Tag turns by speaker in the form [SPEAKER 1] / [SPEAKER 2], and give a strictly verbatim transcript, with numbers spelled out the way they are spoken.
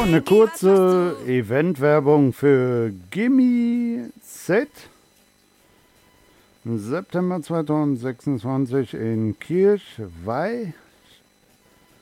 [SPEAKER 1] eine kurze Eventwerbung für Gimme Set. September zweitausendsechsundzwanzig in Kirchweih.